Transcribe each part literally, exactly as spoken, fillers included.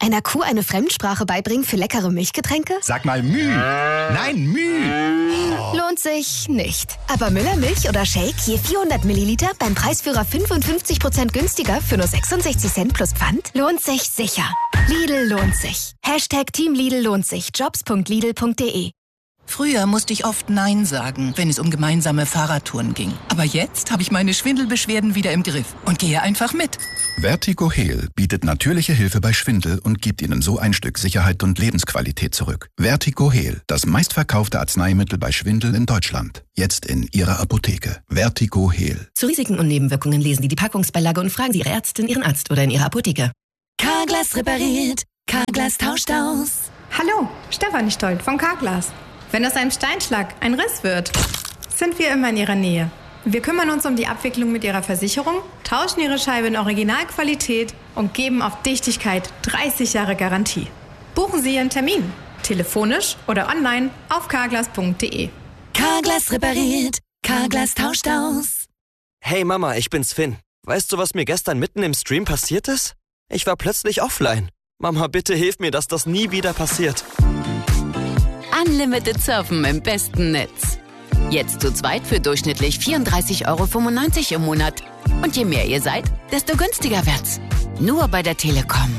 Einer Kuh eine Fremdsprache beibringen für leckere Milchgetränke? Sag mal Müh. Nein, Müh. Oh. Lohnt sich nicht. Aber Müller Milch oder Shake je vierhundert Milliliter beim Preisführer fünfundfünfzig Prozent günstiger für nur sechsundsechzig Cent plus Pfand? Lohnt sich sicher. Lidl lohnt sich. Hashtag Team Lidl lohnt sich. jobs punkt lidl punkt de. Früher musste ich oft Nein sagen, wenn es um gemeinsame Fahrradtouren ging. Aber jetzt habe ich meine Schwindelbeschwerden wieder im Griff und gehe einfach mit. Vertigo Heal bietet natürliche Hilfe bei Schwindel und gibt Ihnen so ein Stück Sicherheit und Lebensqualität zurück. Vertigo Heal, das meistverkaufte Arzneimittel bei Schwindel in Deutschland. Jetzt in Ihrer Apotheke. Vertigo Heal. Zu Risiken und Nebenwirkungen lesen Sie die Packungsbeilage und fragen Sie Ihre Ärztin, Ihren Arzt oder in Ihrer Apotheke. Carglass repariert, Carglass tauscht aus. Hallo, Stefanie Stolt von Carglass. Wenn aus einem Steinschlag ein Riss wird, sind wir immer in Ihrer Nähe. Wir kümmern uns um die Abwicklung mit Ihrer Versicherung, tauschen Ihre Scheibe in Originalqualität und geben auf Dichtigkeit dreißig Jahre Garantie. Buchen Sie Ihren Termin, telefonisch oder online auf carglass punkt de. Carglass repariert, Carglass tauscht aus. Hey Mama, ich bin's Finn. Weißt du, was mir gestern mitten im Stream passiert ist? Ich war plötzlich offline. Mama, bitte hilf mir, dass das nie wieder passiert. Unlimited Surfen im besten Netz. Jetzt zu zweit für durchschnittlich vierunddreißig Euro fünfundneunzig im Monat. Und je mehr ihr seid, desto günstiger wird's. Nur bei der Telekom.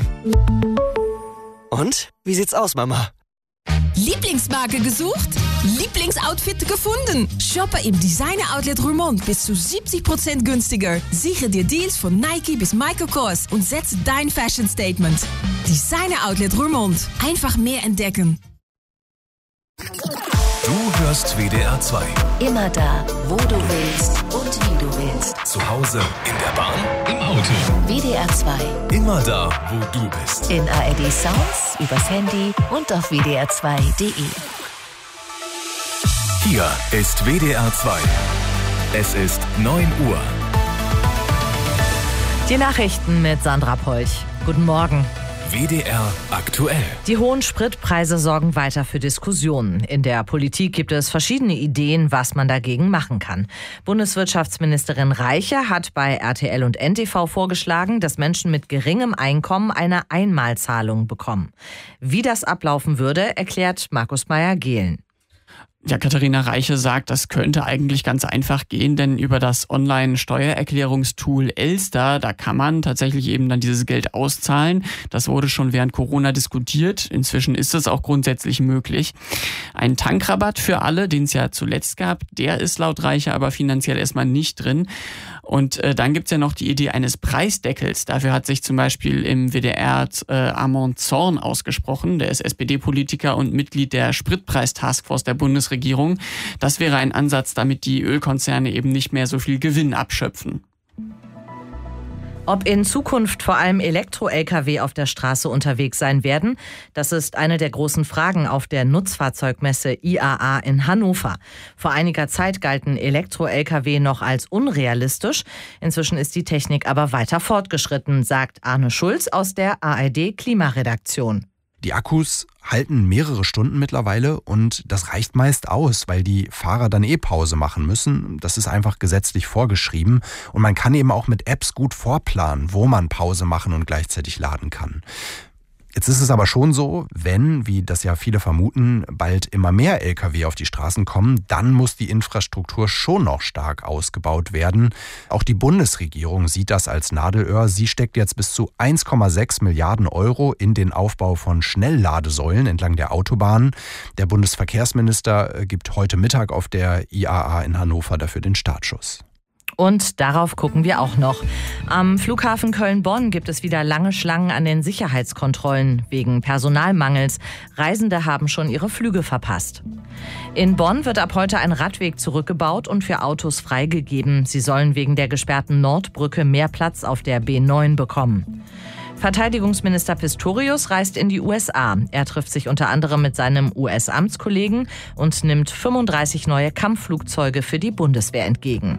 Und? Wie sieht's aus, Mama? Lieblingsmarke gesucht? Lieblingsoutfit gefunden? Shoppe im Designer Outlet Roermond bis zu siebzig Prozent günstiger. Sichere dir Deals von Nike bis Michael Kors und setze dein Fashion Statement. Designer Outlet Roermond. Einfach mehr entdecken. Du hörst W D R zwei. Immer da, wo du willst und wie du willst. Zu Hause, in der Bahn, im Auto. W D R zwei. Immer da, wo du bist. In A R D Sounds, übers Handy und auf w d r zwei punkt de. Hier ist W D R zwei. Es ist neun Uhr. Die Nachrichten mit Sandra Polch. Guten Morgen. W D R aktuell. Die hohen Spritpreise sorgen weiter für Diskussionen. In der Politik gibt es verschiedene Ideen, was man dagegen machen kann. Bundeswirtschaftsministerin Reiche hat bei R T L und N T V vorgeschlagen, dass Menschen mit geringem Einkommen eine Einmalzahlung bekommen. Wie das ablaufen würde, erklärt Markus Meyer-Gehlen. Ja, Katharina Reiche sagt, das könnte eigentlich ganz einfach gehen, denn über das Online-Steuererklärungstool Elster, da kann man tatsächlich eben dann dieses Geld auszahlen. Das wurde schon während Corona diskutiert. Inzwischen ist es auch grundsätzlich möglich. Ein Tankrabatt für alle, den es ja zuletzt gab, der ist laut Reiche aber finanziell erstmal nicht drin. Und äh, dann gibt's ja noch die Idee eines Preisdeckels. Dafür hat sich zum Beispiel im W D R äh, Armand Zorn ausgesprochen. Der ist S P D-Politiker und Mitglied der Spritpreis-Taskforce der Bundesregierung. Das wäre ein Ansatz, damit die Ölkonzerne eben nicht mehr so viel Gewinn abschöpfen. Ob in Zukunft vor allem Elektro-L K W auf der Straße unterwegs sein werden, das ist eine der großen Fragen auf der Nutzfahrzeugmesse I A A in Hannover. Vor einiger Zeit galten Elektro-L K W noch als unrealistisch. Inzwischen ist die Technik aber weiter fortgeschritten, sagt Arne Schulz aus der A R D-Klimaredaktion. Die Akkus halten mehrere Stunden mittlerweile und das reicht meist aus, weil die Fahrer dann eh Pause machen müssen. Das ist einfach gesetzlich vorgeschrieben und man kann eben auch mit Apps gut vorplanen, wo man Pause machen und gleichzeitig laden kann. Jetzt ist es aber schon so, wenn, wie das ja viele vermuten, bald immer mehr L K W auf die Straßen kommen, dann muss die Infrastruktur schon noch stark ausgebaut werden. Auch die Bundesregierung sieht das als Nadelöhr. Sie steckt jetzt bis zu eins Komma sechs Milliarden Euro in den Aufbau von Schnellladesäulen entlang der Autobahnen. Der Bundesverkehrsminister gibt heute Mittag auf der I A A in Hannover dafür den Startschuss. Und darauf gucken wir auch noch. Am Flughafen Köln-Bonn gibt es wieder lange Schlangen an den Sicherheitskontrollen wegen Personalmangels. Reisende haben schon ihre Flüge verpasst. In Bonn wird ab heute ein Radweg zurückgebaut und für Autos freigegeben. Sie sollen wegen der gesperrten Nordbrücke mehr Platz auf der B neun bekommen. Verteidigungsminister Pistorius reist in die U S A. Er trifft sich unter anderem mit seinem U S-Amtskollegen und nimmt fünfunddreißig neue Kampfflugzeuge für die Bundeswehr entgegen.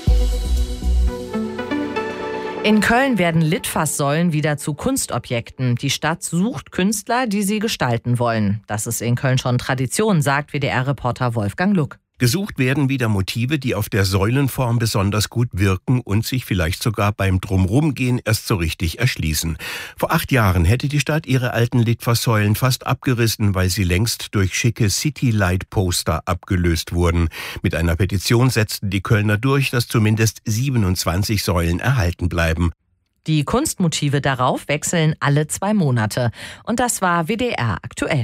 In Köln werden Litfaßsäulen wieder zu Kunstobjekten. Die Stadt sucht Künstler, die sie gestalten wollen. Das ist in Köln schon Tradition, sagt W D R-Reporter Wolfgang Luck. Gesucht werden wieder Motive, die auf der Säulenform besonders gut wirken und sich vielleicht sogar beim Drumrumgehen erst so richtig erschließen. Vor acht Jahren hätte die Stadt ihre alten Litfaßsäulen fast abgerissen, weil sie längst durch schicke City-Light-Poster abgelöst wurden. Mit einer Petition setzten die Kölner durch, dass zumindest siebenundzwanzig Säulen erhalten bleiben. Die Kunstmotive darauf wechseln alle zwei Monate. Und das war W D R aktuell.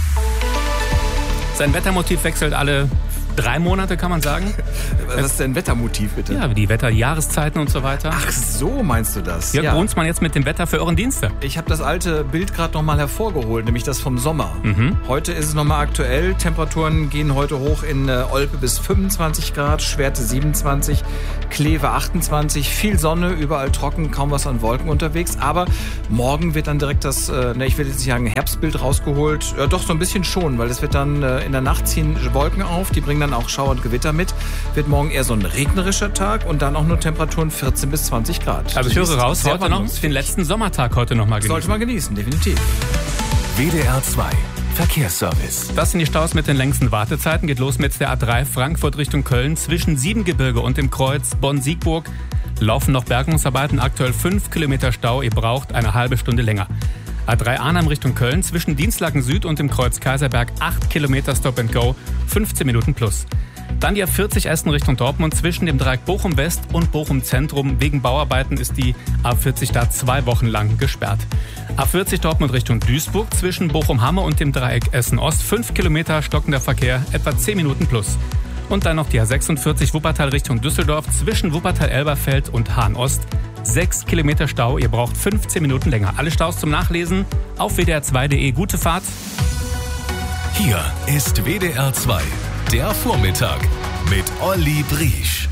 Sein Wettermotiv wechselt alle drei Monate, kann man sagen. Was ist denn Wettermotiv, bitte? Ja, die Wetter, Jahreszeiten und so weiter. Ach so, meinst du das? Jörg ja. Brunsmann jetzt mit dem Wetter für euren Dienste. Ich habe das alte Bild gerade nochmal hervorgeholt, nämlich das vom Sommer. Mhm. Heute ist es nochmal aktuell. Temperaturen gehen heute hoch in äh, Olpe bis fünfundzwanzig Grad, Schwerte siebenundzwanzig, Kleve achtundzwanzig, viel Sonne, überall trocken, kaum was an Wolken unterwegs. Aber morgen wird dann direkt das, äh, ne, ich will jetzt nicht sagen Herbstbild rausgeholt. Ja, doch so ein bisschen schon, weil es wird dann äh, in der Nacht ziehen Wolken auf, die bringen dann auch Schauer und Gewitter mit. Wird morgen eher so ein regnerischer Tag und dann auch nur Temperaturen vierzehn bis zwanzig Grad. Also ich höre raus, heute noch den letzten Sommertag heute noch mal genießen. Sollte man genießen, definitiv. W D R zwei Verkehrsservice. Das sind die Staus mit den längsten Wartezeiten. Geht los mit der A drei Frankfurt Richtung Köln. Zwischen Siebengebirge und dem Kreuz Bonn-Siegburg laufen noch Bergungsarbeiten. Aktuell fünf Kilometer Stau. Ihr braucht eine halbe Stunde länger. A drei Arnhem Richtung Köln. Zwischen Dienstlaken Süd und dem Kreuz Kaiserberg acht Kilometer Stop and Go. fünfzehn Minuten plus. Dann die A vierzig Essen Richtung Dortmund. Zwischen dem Dreieck Bochum West und Bochum Zentrum. Wegen Bauarbeiten ist die A vierzig da zwei Wochen lang gesperrt. A vierzig Dortmund Richtung Duisburg. Zwischen Bochum-Hamme und dem Dreieck Essen Ost. fünf Kilometer stockender Verkehr, etwa zehn Minuten plus. Und dann noch die A sechsundvierzig Wuppertal Richtung Düsseldorf. Zwischen Wuppertal-Elberfeld und Hahn Ost. sechs Kilometer Stau. Ihr braucht fünfzehn Minuten länger. Alle Staus zum Nachlesen auf w d r zwei punkt d e. Gute Fahrt. Hier ist W D R zwei. Der Vormittag mit Olli Briesch.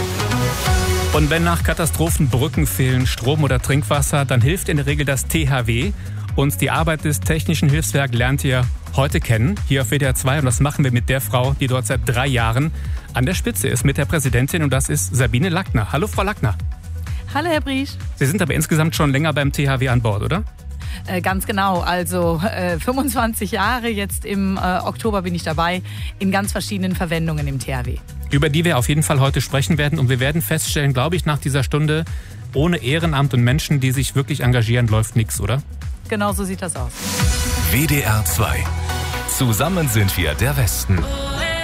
Und wenn nach Katastrophen Brücken fehlen, Strom oder Trinkwasser, dann hilft in der Regel das T H W. Und die Arbeit des Technischen Hilfswerks lernt ihr heute kennen, hier auf W D R zwei. Und das machen wir mit der Frau, die dort seit drei Jahren an der Spitze ist, mit der Präsidentin. Und das ist Sabine Lackner. Hallo, Frau Lackner. Hallo, Herr Briesch. Sie sind aber insgesamt schon länger beim T H W an Bord, oder? Äh, ganz genau, also äh, fünfundzwanzig Jahre, jetzt im äh, Oktober bin ich dabei, in ganz verschiedenen Verwendungen im T H W. Über die wir auf jeden Fall heute sprechen werden und wir werden feststellen, glaube ich, nach dieser Stunde, ohne Ehrenamt und Menschen, die sich wirklich engagieren, läuft nichts, oder? Genau so sieht das aus. W D R zwei. Zusammen sind wir der Westen.